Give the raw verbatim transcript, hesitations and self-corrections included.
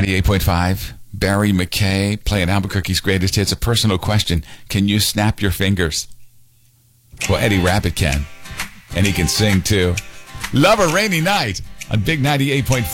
ninety-eight point five, Barry McKay playing Albuquerque's greatest hits. A personal question. Can you snap your fingers? Well, Eddie Rabbitt can. And he can sing, too. Love a Rainy Night on Big ninety-eight point five.